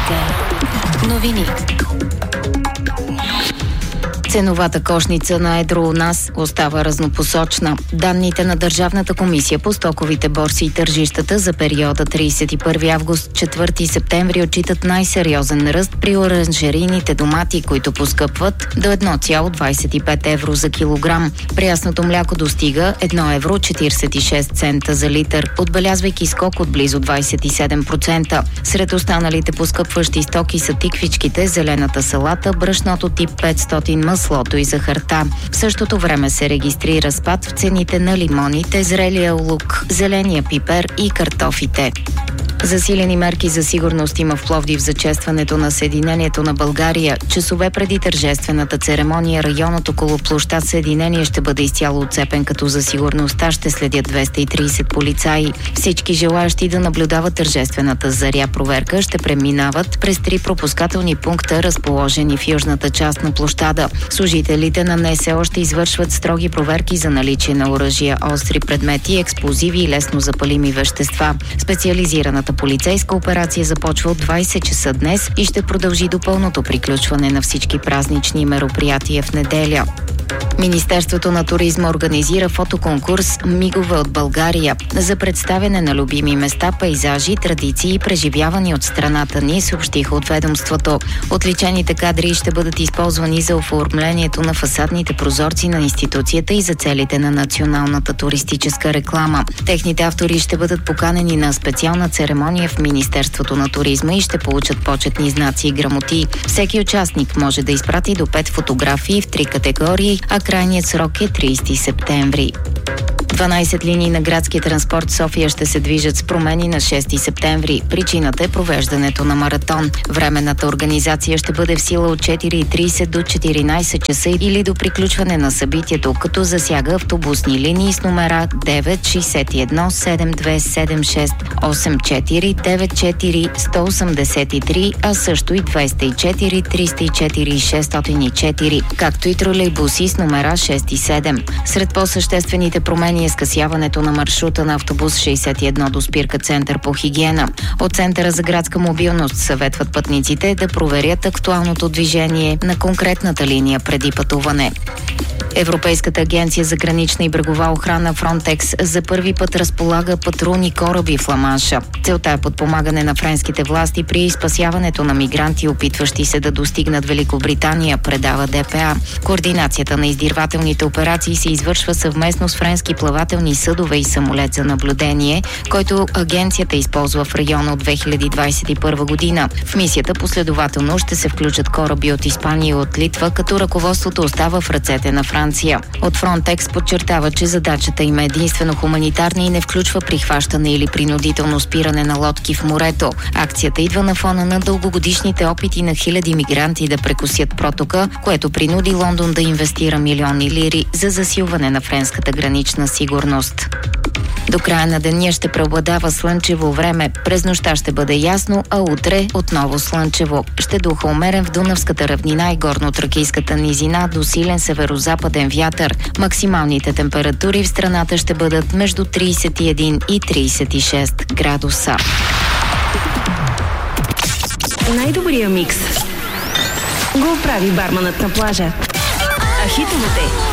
Новите новини. Ценовата кошница на едро у нас остава разнопосочна. Данните на Държавната комисия по стоковите борси и тържищата за периода 31 август 4 септември отчитат най-сериозен ръст при оранжерийните домати, които поскъпват до 1,25 евро за килограм. Прясното мляко достига 1 евро 46 цента за литър, отбелязвайки скок от близо 27%. Сред останалите поскъпващи стоки са тиквичките, зелената салата, брашното тип 500, маслото и захарта. В същото време се регистрира спад в цените на лимоните, зрелия лук, зеления пипер и картофите. Засилени мерки за сигурност има в Пловдив за честването на Съединението на България. Часове преди тържествената церемония районът около площад Съединение ще бъде изцяло отцепен, като за сигурността ще следят 230 полицаи. Всички желаящи да наблюдават тържествената заря проверка ще преминават през 3 пропускателни пункта, разположени в южната част на площада. Служителите на НСО ще извършват строги проверки за наличие на оръжия, остри предмети, експлозиви и лесно запалими вещества. Специализираната полицейска операция започва от 20 часа днес и ще продължи до пълното приключване на всички празнични мероприятия в неделя. Министерството на туризма организира фотоконкурс «Мигове от България» за представяне на любими места, пейзажи, традиции и преживявани от страната ни, съобщиха от ведомството. Отличените кадри ще бъдат използвани за оформлението на фасадните прозорци на институцията и за целите на националната туристическа реклама. Техните автори ще бъдат поканени на специална церемония в Министерството на туризма и ще получат почетни знаци и грамоти. Всеки участник може да изпрати до 5 фотографии в 3 категории, а крайният срок е 30 септември. 12 линии на градския транспорт в София ще се движат с промени на 6 септември. Причината е провеждането на маратон. Временната организация ще бъде в сила от 4:30 до 14 часа или до приключване на събитието, като засяга автобусни линии с номера 9, 61, 72, 76, 84, 94, 183, а също и 204, 304 и 604, както и тролейбуси с номера 6 и 7. Сред по-съществените промени е скъсяването на маршрута на автобус 61 до спирка Център по хигиена. От Центъра за градска мобилност съветват пътниците да проверят актуалното движение на конкретната линия преди пътуване. Европейската агенция за гранична и брегова охрана Frontex за първи път разполага патрулни кораби в Ла-Манша. Целта е подпомагане на френските власти при спасяването на мигранти, опитващи се да достигнат Великобритания, предава ДПА. Координацията на издирвателните операции се извършва съвместно с френски плавателни съдове и самолет за наблюдение, който агенцията използва в района от 2021 година. В мисията последователно ще се включат кораби от Испания и от Литва, като ръководството остава в ръцете на Франция. От Frontex подчертава, че задачата им е единствено хуманитарна и не включва прихващане или принудително спиране на лодки в морето. Акцията идва на фона на дългогодишните опити на хиляди мигранти да прекусят протока, което принуди Лондон да инвестира милиони лири за засилване на френската гранична сигурност. До края на деня ще преобладава слънчево време. През нощта ще бъде ясно, а утре отново слънчево. Ще духа умерен в Дунавската равнина и горно-тракийската низина до силен северозападен вятър. Максималните температури в страната ще бъдат между 31 и 36 градуса. Най-добрия микс го прави барманът на плажа. А хитовете